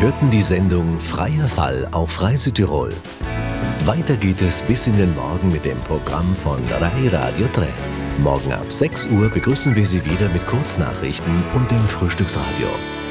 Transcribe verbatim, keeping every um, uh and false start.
hörten die Sendung Freier Fall auf Rai Südtirol. Weiter geht es bis in den Morgen mit dem Programm von Rai Radio drei. Morgen ab sechs Uhr begrüßen wir Sie wieder mit Kurznachrichten und dem Frühstücksradio.